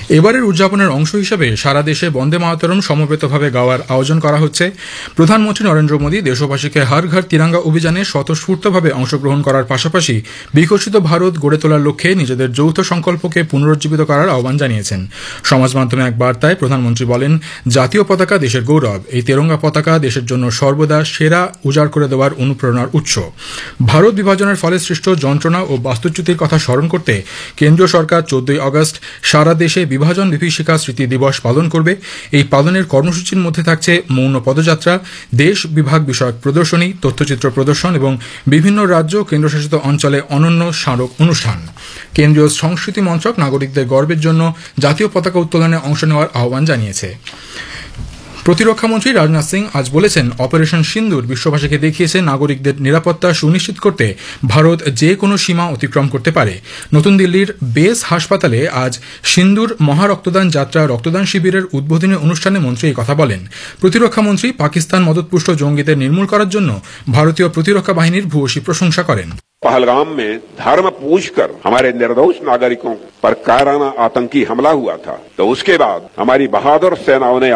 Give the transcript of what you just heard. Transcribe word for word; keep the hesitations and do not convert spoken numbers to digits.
এবারের উদযাপনের অংশ হিসেবে সারা দেশে বন্দে মাতরম সমবেতভাবে গাওয়ার আয়োজন করা হচ্ছে। প্রধানমন্ত্রী নরেন্দ্র মোদী দেশবাসীকে হর ঘর তিরঙ্গা অভিযানে স্বতঃস্ফূর্তভাবে অংশগ্রহণ করার পাশাপাশি বিকশিত ভারত গড়ে তোলার লক্ষ্যে নিজেদের যৌথ সংকল্পকে পুনরুজ্জীবিত করার আহ্বান জানিয়েছেন। সমাজ মাধ্যমে এক বার্তায় প্রধানমন্ত্রী বলেন, জাতীয় পতাকা দেশের গৌরব, এই তেরঙ্গা পতাকা দেশের জন্য সর্বদা সেরা উজাড় করে দেওয়ার অনুপ্রেরণার উৎস। ভারত বিভাজনের ফলে সৃষ্ট যন্ত্রণা ও বাস্তুচ্যুতির কথা স্মরণ করতে কেন্দ্রীয় সরকার চোদ্দই আগস্ট সারা দেশে বিভাজন বিভীষিকা স্মৃতি দিবস পালন করবে। এই পালনের কর্মসূচির মধ্যে থাকছে মৌন পদযাত্রা, দেশ বিভাগ বিষয়ক প্রদর্শনী, তথ্যচিত্র প্রদর্শন এবং বিভিন্ন রাজ্য ও কেন্দ্রশাসিত অঞ্চলে অনন্য স্মারক অনুষ্ঠান। কেন্দ্রীয় সংস্কৃতি মন্ত্রক নাগরিকদের গর্বের জন্য জাতীয় পতাকা উত্তোলনে অংশ নেওয়ার আহ্বান জানিয়েছে। প্রতিরক্ষামন্ত্রী রাজনাথ সিং আজ বলেছেন, অপারেশন সিন্দুর বিশ্ববাসীকে দেখিয়েছে নাগরিকদের নিরাপত্তা সুনিশ্চিত করতে ভারত যে কোনো সীমা অতিক্রম করতে পারে। নতুন দিল্লির বেস হাসপাতালে আজ সিন্দুর মহারক্তদান যাত্রা রক্তদান শিবিরের উদ্বোধনী অনুষ্ঠানে মন্ত্রী এই কথা বলেন। প্রতিরক্ষামন্ত্রী পাকিস্তান মদতপুষ্ট জঙ্গিদের নির্মূল করার জন্য ভারতীয় প্রতিরক্ষা বাহিনীর ভূয়সী প্রশংসা করেন। पहलगाम में धर्म पूछकर हमारे निर्दोष नागरिकों पर कायराना आतंकी हमला हुआ था, तो उसके बाद हमारी बहादुर सेनाओं ने